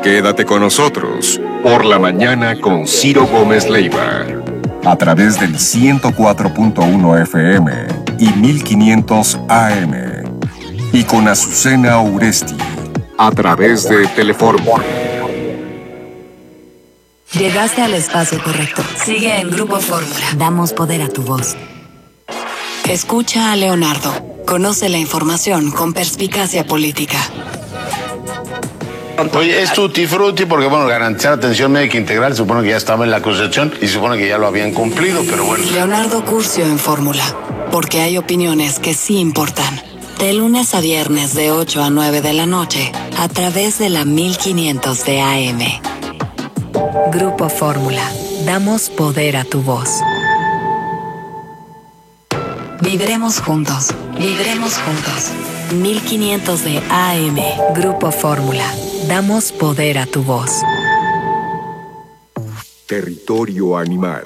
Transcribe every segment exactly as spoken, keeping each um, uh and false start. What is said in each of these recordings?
Quédate con nosotros por la mañana con Ciro Gómez Leiva. A través del ciento cuatro punto uno F M y mil quinientos A M. Y con Azucena Uresti. A través de Telefórmula. Llegaste al espacio correcto. Sigue en Grupo Fórmula. Damos poder a tu voz. Escucha a Leonardo. Conoce la información con perspicacia política. Oye, es tutti frutti porque, bueno, garantizar atención médica integral, supone que ya estaba en la Constitución y supone que ya lo habían cumplido, pero bueno. Leonardo Curcio en Fórmula, porque hay opiniones que sí importan. De lunes a viernes de ocho a nueve de la noche, a través de la mil quinientos de A M. Grupo Fórmula, damos poder a tu voz. Viviremos juntos, viviremos juntos. mil quinientos de A M, Grupo Fórmula. Damos poder a tu voz. Territorio animal.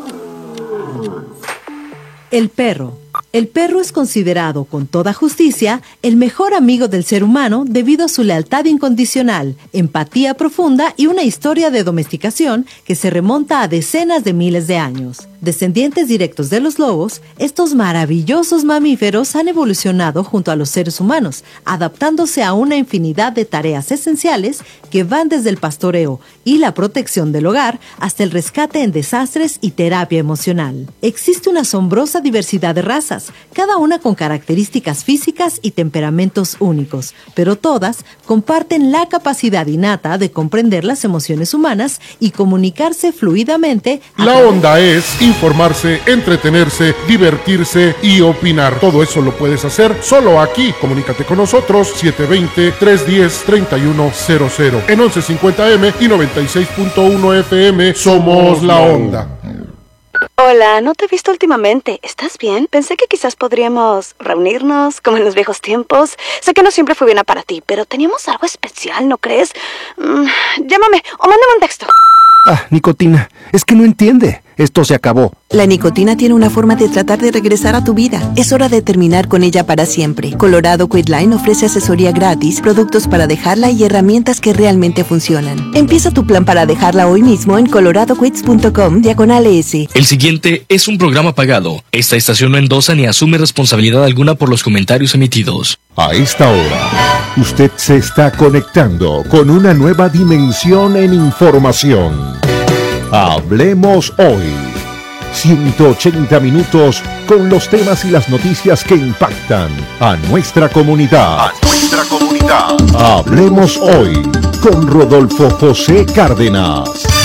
El perro. El perro es considerado, con toda justicia, el mejor amigo del ser humano debido a su lealtad incondicional, empatía profunda y una historia de domesticación que se remonta a decenas de miles de años. Descendientes directos de los lobos, estos maravillosos mamíferos han evolucionado junto a los seres humanos, adaptándose a una infinidad de tareas esenciales que van desde el pastoreo y la protección del hogar hasta el rescate en desastres y terapia emocional. Existe una asombrosa diversidad de razas, cada una con características físicas y temperamentos únicos, pero todas comparten la capacidad innata de comprender las emociones humanas y comunicarse fluidamente. La onda es informarse, entretenerse, divertirse y opinar. Todo eso lo puedes hacer solo aquí. Comunícate con nosotros siete dos cero, tres uno cero, tres uno cero cero. En once cincuenta M y noventa y seis punto uno F M somos la onda. Hola, no te he visto últimamente. ¿Estás bien? Pensé que quizás podríamos reunirnos como en los viejos tiempos. Sé que no siempre fue bien para ti, pero teníamos algo especial, ¿no crees? Mm, llámame o mándame un texto. Ah, nicotina, es que no entiende. Esto se acabó. La nicotina tiene una forma de tratar de regresar a tu vida. Es hora de terminar con ella para siempre. Colorado Quitline ofrece asesoría gratis, productos para dejarla y herramientas que realmente funcionan. Empieza tu plan para dejarla hoy mismo en colorado quits punto com diagonal S. El siguiente es un programa pagado. Esta estación no endosa ni asume responsabilidad alguna por los comentarios emitidos. A esta hora, usted se está conectando con una nueva dimensión en información. Hablemos hoy. ciento ochenta minutos con los temas y las noticias que impactan a nuestra comunidad. A nuestra comunidad. Hablemos hoy con Rodolfo José Cárdenas.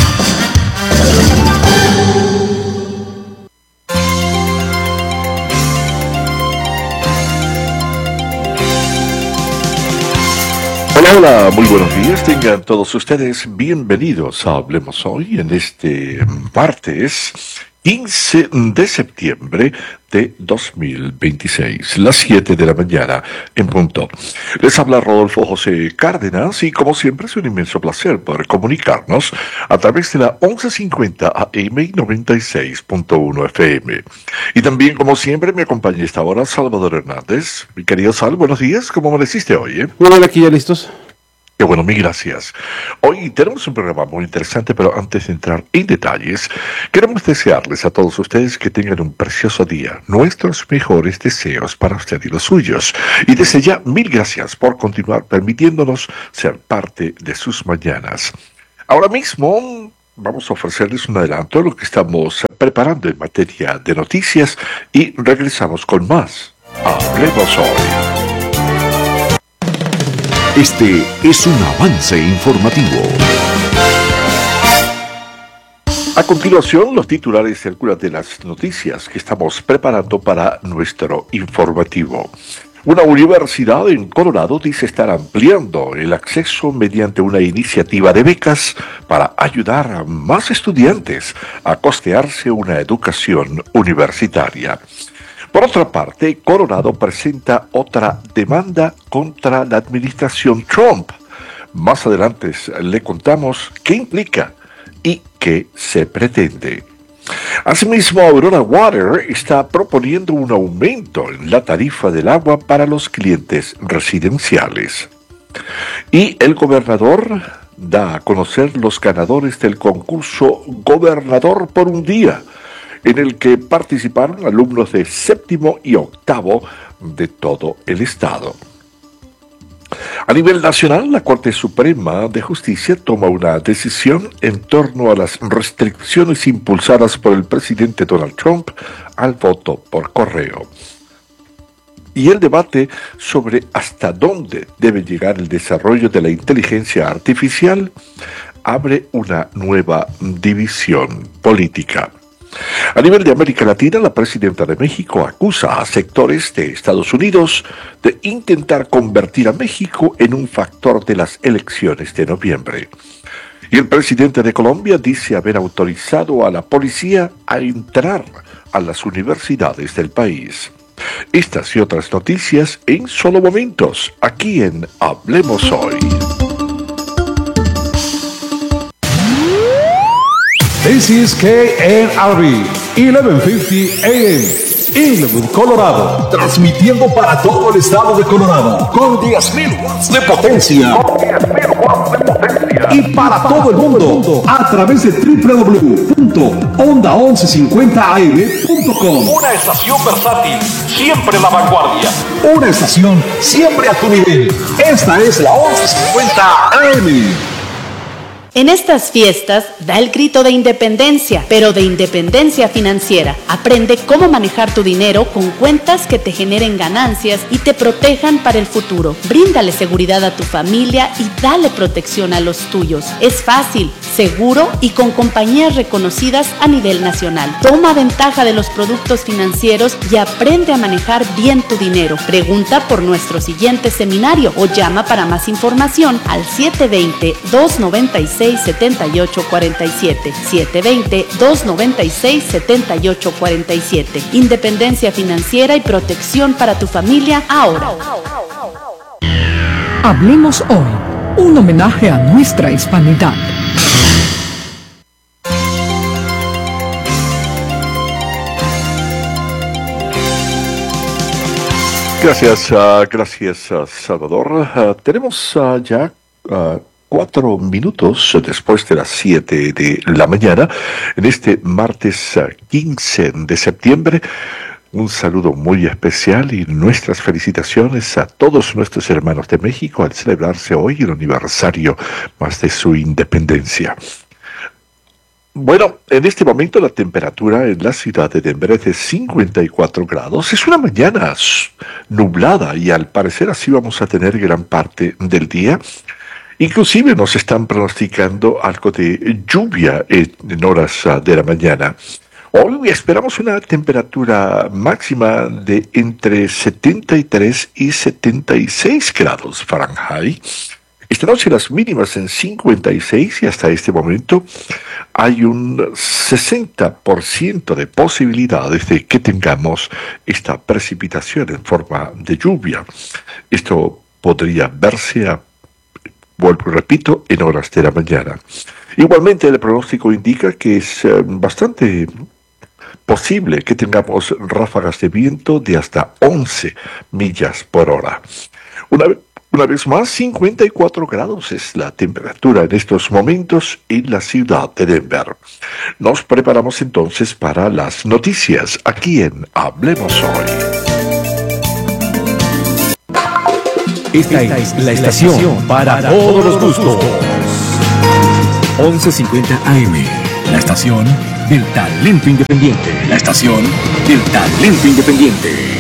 Hola, hola, muy buenos días, tengan todos ustedes bienvenidos a Hablemos Hoy en este martes quince de septiembre de dos mil veintiséis, las siete de la mañana en punto. Les habla Rodolfo José Cárdenas y como siempre es un inmenso placer poder comunicarnos a través de la once cincuenta A M y noventa y seis punto uno F M. Y también como siempre me acompaña esta hora Salvador Hernández. Mi querido Sal, buenos días, ¿cómo amaneciste hoy? Eh? Muy bien, aquí ya listos. Qué bueno, mil gracias. Hoy tenemos un programa muy interesante, pero antes de entrar en detalles, queremos desearles a todos ustedes que tengan un precioso día. Nuestros mejores deseos para usted y los suyos. Y desde ya, mil gracias por continuar permitiéndonos ser parte de sus mañanas. Ahora mismo vamos a ofrecerles un adelanto de lo que estamos preparando en materia de noticias y regresamos con más. Hablemos hoy. Este es un avance informativo. A continuación, los titulares y algunas de las noticias que estamos preparando para nuestro informativo. Una universidad en Colorado dice estar ampliando el acceso mediante una iniciativa de becas para ayudar a más estudiantes a costearse una educación universitaria. Por otra parte, Colorado presenta otra demanda contra la administración Trump. Más adelante le contamos qué implica y qué se pretende. Asimismo, Aurora Water está proponiendo un aumento en la tarifa del agua para los clientes residenciales. Y el gobernador da a conocer los ganadores del concurso Gobernador por un Día, en el que participaron alumnos de séptimo y octavo de todo el estado. A nivel nacional, la Corte Suprema de Justicia toma una decisión en torno a las restricciones impulsadas por el presidente Donald Trump al voto por correo. Y el debate sobre hasta dónde debe llegar el desarrollo de la inteligencia artificial abre una nueva división política. A nivel de América Latina, la presidenta de México acusa a sectores de Estados Unidos de intentar convertir a México en un factor de las elecciones de noviembre. Y el presidente de Colombia dice haber autorizado a la policía a entrar a las universidades del país. Estas y otras noticias en solo momentos, aquí en Hablemos Hoy. This is K N R B, eleven fifty A M, Inglewood, Colorado, transmitiendo para todo el estado de Colorado, con diez mil watts de potencia, con diez mil watts de potencia, y para todo el mundo, a través de doble u doble u doble u punto onda once cincuenta a m punto com. Una estación versátil, siempre en la vanguardia. Una estación siempre a tu nivel. Esta es la once cincuenta A M. En estas fiestas, da el grito de independencia, pero de independencia financiera. Aprende cómo manejar tu dinero con cuentas que te generen ganancias y te protejan para el futuro. Bríndale seguridad a tu familia y dale protección a los tuyos. Es fácil, seguro y con compañías reconocidas a nivel nacional. Toma ventaja de los productos financieros y aprende a manejar bien tu dinero. Pregunta por nuestro siguiente seminario o llama para más información al siete dos cero, dos nueve seis, siete ocho cuatro siete, siete dos cero, dos nueve seis, siete ocho cuatro siete. Independencia financiera y protección para tu familia ahora. Hablemos hoy, un homenaje a nuestra hispanidad. Gracias, uh, gracias uh, Salvador. Uh, tenemos uh, ya uh, cuatro minutos después de las siete de la mañana, en este martes uh, quince de septiembre. Un saludo muy especial y nuestras felicitaciones a todos nuestros hermanos de México al celebrarse hoy el aniversario más de su independencia. Bueno, en este momento la temperatura en la ciudad de Denver es de cincuenta y cuatro grados. Es una mañana nublada y al parecer así vamos a tener gran parte del día. Inclusive nos están pronosticando algo de lluvia en horas de la mañana. Hoy esperamos una temperatura máxima de entre setenta y tres y setenta y seis grados Fahrenheit. Esta noche las mínimas en cincuenta y seis y hasta este momento hay un sesenta por ciento de posibilidades de que tengamos esta precipitación en forma de lluvia. Esto podría verse, a, vuelvo y repito, en horas de la mañana. Igualmente el pronóstico indica que es eh, bastante posible que tengamos ráfagas de viento de hasta once millas por hora. Una vez Una vez más, cincuenta y cuatro grados es la temperatura en estos momentos en la ciudad de Denver. Nos preparamos entonces para las noticias aquí en Hablemos Hoy. Esta es la estación para todos los gustos. once cincuenta A M, la estación del talento independiente. La estación del talento independiente.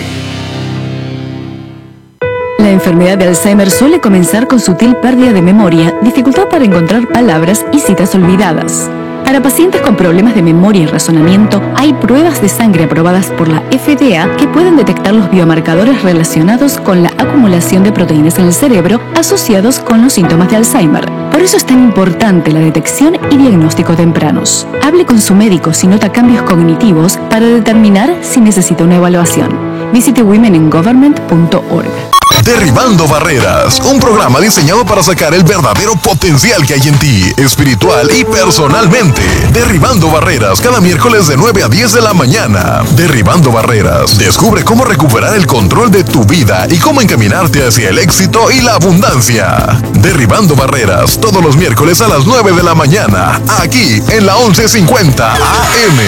La enfermedad de Alzheimer suele comenzar con sutil pérdida de memoria, dificultad para encontrar palabras y citas olvidadas. Para pacientes con problemas de memoria y razonamiento, hay pruebas de sangre aprobadas por la F D A que pueden detectar los biomarcadores relacionados con la acumulación de proteínas en el cerebro asociados con los síntomas de Alzheimer. Por eso es tan importante la detección y diagnóstico tempranos. Hable con su médico si nota cambios cognitivos para determinar si necesita una evaluación. Visite women in government punto org. Derribando Barreras, un programa diseñado para sacar el verdadero potencial que hay en ti, espiritual y personalmente. Derribando Barreras, cada miércoles de nueve a diez de la mañana. Derribando Barreras, descubre cómo recuperar el control de tu vida y cómo encaminarte hacia el éxito y la abundancia. Derribando Barreras, todos los miércoles a las nueve de la mañana, aquí en la once cincuenta A M.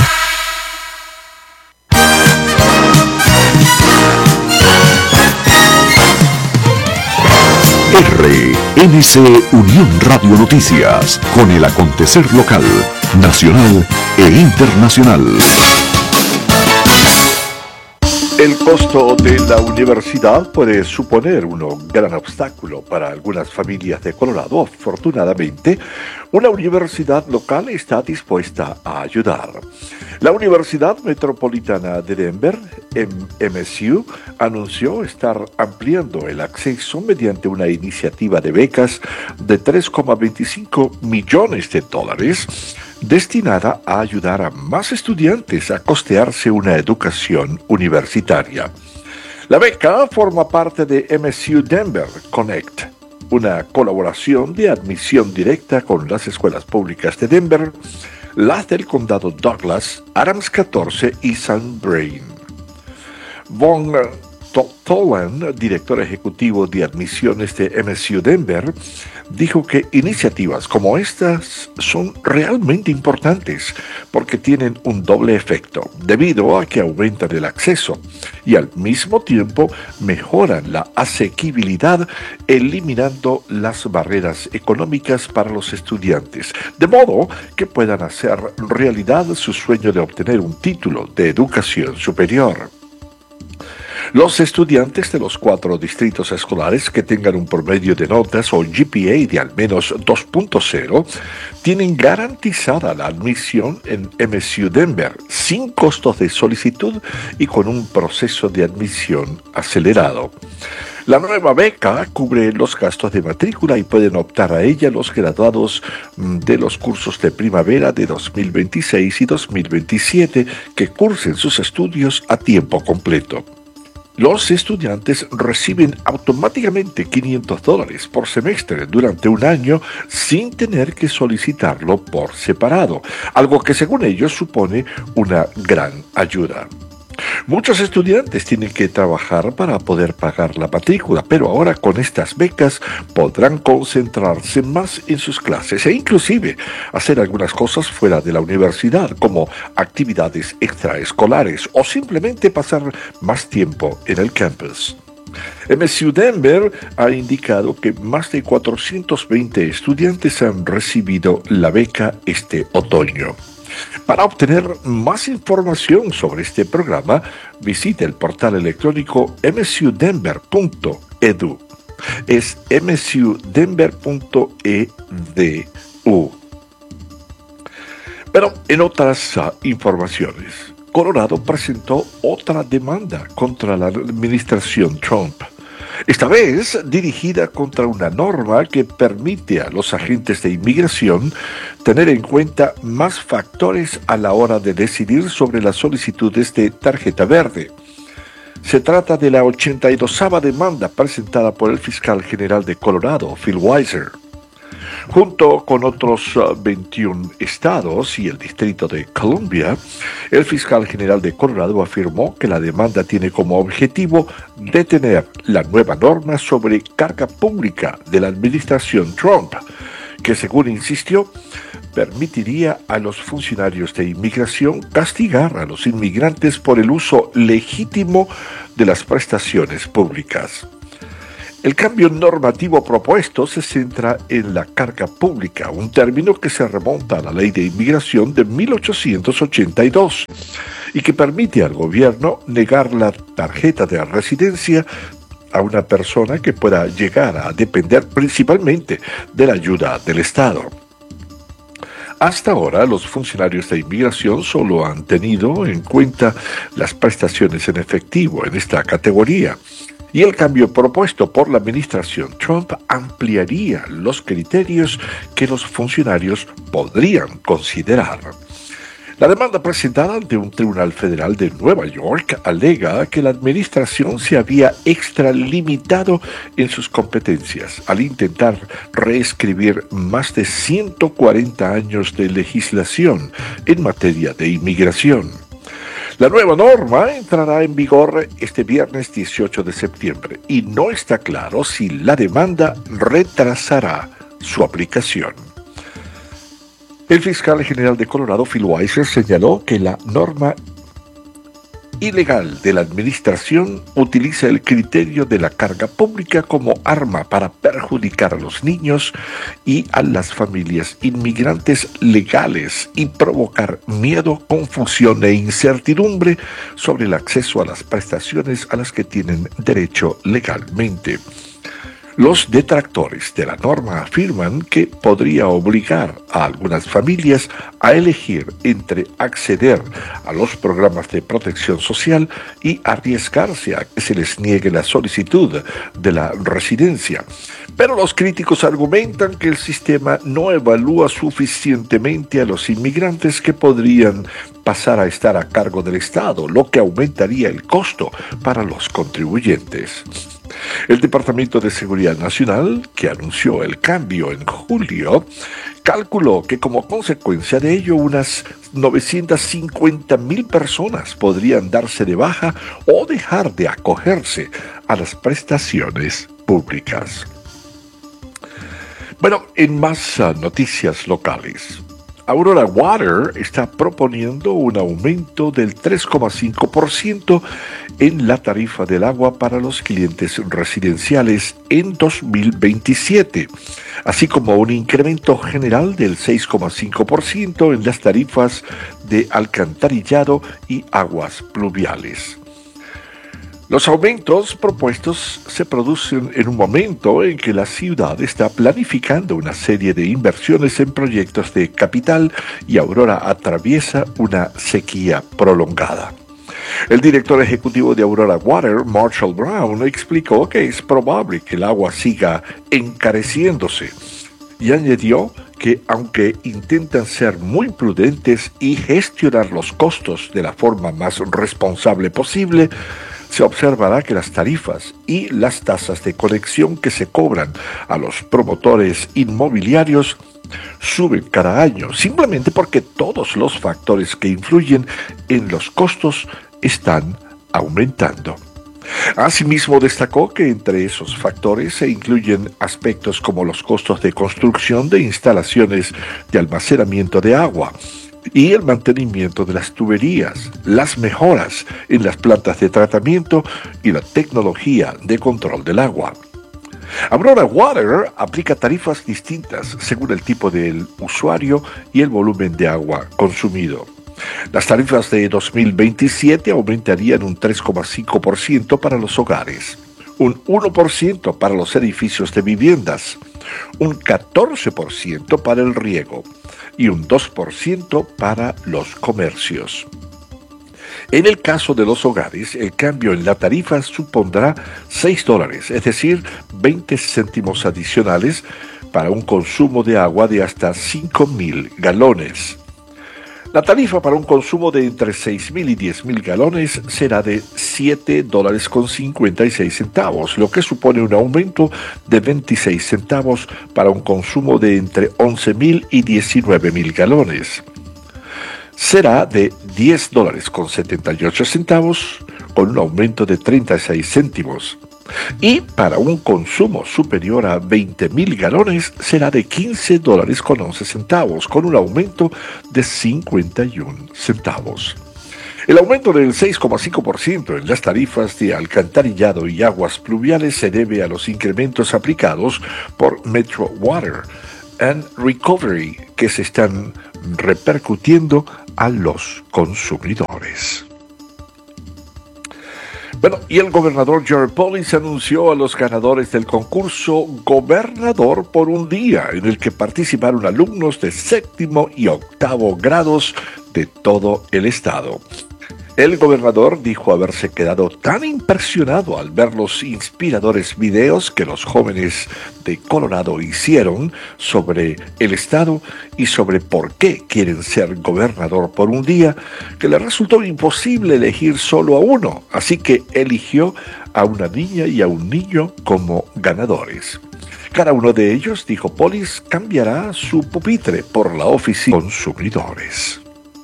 R N C Unión Radio Noticias, con el acontecer local, nacional e internacional. El costo de la universidad puede suponer un gran obstáculo para algunas familias de Colorado. Afortunadamente, una universidad local está dispuesta a ayudar. La Universidad Metropolitana de Denver, M S U, anunció estar ampliando el acceso mediante una iniciativa de becas de tres coma veinticinco millones de dólares destinada a ayudar a más estudiantes a costearse una educación universitaria. La beca forma parte de M S U Denver Connect, una colaboración de admisión directa con las escuelas públicas de Denver, las del condado Douglas, Adams catorce y San Brain. Von Tolan, director ejecutivo de admisiones de M S U Denver, dijo que iniciativas como estas son realmente importantes porque tienen un doble efecto, debido a que aumentan el acceso y al mismo tiempo mejoran la asequibilidad, eliminando las barreras económicas para los estudiantes, de modo que puedan hacer realidad su sueño de obtener un título de educación superior. Los estudiantes de los cuatro distritos escolares que tengan un promedio de notas o G P A de al menos dos punto cero tienen garantizada la admisión en M S U Denver sin costos de solicitud y con un proceso de admisión acelerado. La nueva beca cubre los gastos de matrícula y pueden optar a ella los graduados de los cursos de primavera de dos mil veintiséis y dos mil veintisiete que cursen sus estudios a tiempo completo. Los estudiantes reciben automáticamente quinientos dólares por semestre durante un año sin tener que solicitarlo por separado, algo que según ellos supone una gran ayuda. Muchos estudiantes tienen que trabajar para poder pagar la matrícula, pero ahora con estas becas podrán concentrarse más en sus clases e inclusive hacer algunas cosas fuera de la universidad, como actividades extraescolares o simplemente pasar más tiempo en el campus. M S U Denver ha indicado que más de cuatrocientos veinte estudiantes han recibido la beca este otoño. Para obtener más información sobre este programa, visite el portal electrónico m s u denver punto e d u. Es m s u denver punto e d u. Pero en otras uh, informaciones, Colorado presentó otra demanda contra la administración Trump. Esta vez dirigida contra una norma que permite a los agentes de inmigración tener en cuenta más factores a la hora de decidir sobre las solicitudes de tarjeta verde. Se trata de la ochenta y dosava demanda presentada por el fiscal general de Colorado, Phil Weiser. Junto con otros veintiún estados y el Distrito de Columbia, el fiscal general de Colorado afirmó que la demanda tiene como objetivo detener la nueva norma sobre carga pública de la administración Trump, que según insistió, permitiría a los funcionarios de inmigración castigar a los inmigrantes por el uso legítimo de las prestaciones públicas. El cambio normativo propuesto se centra en la carga pública, un término que se remonta a la Ley de Inmigración de mil ochocientos ochenta y dos y que permite al gobierno negar la tarjeta de residencia a una persona que pueda llegar a depender principalmente de la ayuda del Estado. Hasta ahora, los funcionarios de inmigración solo han tenido en cuenta las prestaciones en efectivo en esta categoría. Y el cambio propuesto por la administración Trump ampliaría los criterios que los funcionarios podrían considerar. La demanda presentada ante un tribunal federal de Nueva York alega que la administración se había extralimitado en sus competencias al intentar reescribir más de ciento cuarenta años de legislación en materia de inmigración. La nueva norma entrará en vigor este viernes dieciocho de septiembre y no está claro si la demanda retrasará su aplicación. El fiscal general de Colorado, Phil Weiser, señaló que la norma ilegal de la administración utiliza el criterio de la carga pública como arma para perjudicar a los niños y a las familias inmigrantes legales y provocar miedo, confusión e incertidumbre sobre el acceso a las prestaciones a las que tienen derecho legalmente. Los detractores de la norma afirman que podría obligar a algunas familias a elegir entre acceder a los programas de protección social y arriesgarse a que se les niegue la solicitud de la residencia. Pero los críticos argumentan que el sistema no evalúa suficientemente a los inmigrantes que podrían pasar a estar a cargo del Estado, lo que aumentaría el costo para los contribuyentes. El Departamento de Seguridad Nacional, que anunció el cambio en julio, calculó que como consecuencia de ello unas novecientas cincuenta mil personas podrían darse de baja o dejar de acogerse a las prestaciones públicas. Bueno, en más uh, noticias locales. Aurora Water está proponiendo un aumento del tres coma cinco por ciento en la tarifa del agua para los clientes residenciales en dos mil veintisiete, así como un incremento general del seis coma cinco por ciento en las tarifas de alcantarillado y aguas pluviales. Los aumentos propuestos se producen en un momento en que la ciudad está planificando una serie de inversiones en proyectos de capital y Aurora atraviesa una sequía prolongada. El director ejecutivo de Aurora Water, Marshall Brown, explicó que es probable que el agua siga encareciéndose y añadió que aunque intentan ser muy prudentes y gestionar los costos de la forma más responsable posible, se observará que las tarifas y las tasas de conexión que se cobran a los promotores inmobiliarios suben cada año, simplemente porque todos los factores que influyen en los costos están aumentando. Asimismo, destacó que entre esos factores se incluyen aspectos como los costos de construcción de instalaciones de almacenamiento de agua y el mantenimiento de las tuberías, las mejoras en las plantas de tratamiento y la tecnología de control del agua. Aurora Water aplica tarifas distintas según el tipo del usuario y el volumen de agua consumido. Las tarifas de dos mil veintisiete aumentarían un tres coma cinco por ciento para los hogares, un uno por ciento para los edificios de viviendas, un catorce por ciento para el riego y un dos por ciento para los comercios. En el caso de los hogares, el cambio en la tarifa supondrá seis dólares, es decir, veinte céntimos adicionales para un consumo de agua de hasta cinco mil galones. La tarifa para un consumo de entre seis mil y diez mil galones será de siete dólares con cincuenta y seis centavos, lo que supone un aumento de veintiséis centavos para un consumo de entre once mil y diecinueve mil galones. Será de diez dólares con setenta y ocho centavos, con un aumento de treinta y seis céntimos. Y para un consumo superior a veinte mil galones será de quince dólares con once centavos, con un aumento de cincuenta y un centavos. El aumento del seis coma cinco por ciento en las tarifas de alcantarillado y aguas pluviales se debe a los incrementos aplicados por Metro Water and Recovery que se están repercutiendo a los consumidores. Bueno, y el gobernador Jared Polis anunció a los ganadores del concurso Gobernador por un Día, en el que participaron alumnos de séptimo y octavo grados de todo el estado. El gobernador dijo haberse quedado tan impresionado al ver los inspiradores videos que los jóvenes de Colorado hicieron sobre el estado y sobre por qué quieren ser gobernador por un día, que le resultó imposible elegir solo a uno, así que eligió a una niña y a un niño como ganadores. Cada uno de ellos, dijo Polis, cambiará su pupitre por la oficina de consumidores.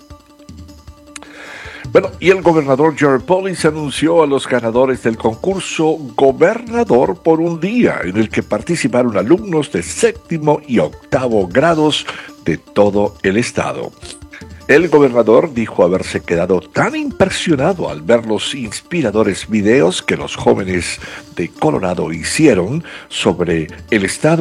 Bueno, y el gobernador Jared Polis anunció a los ganadores del concurso Gobernador por un día, en el que participaron alumnos de séptimo y octavo grados de todo el estado. El gobernador dijo haberse quedado tan impresionado al ver los inspiradores videos que los jóvenes de Colorado hicieron sobre el estado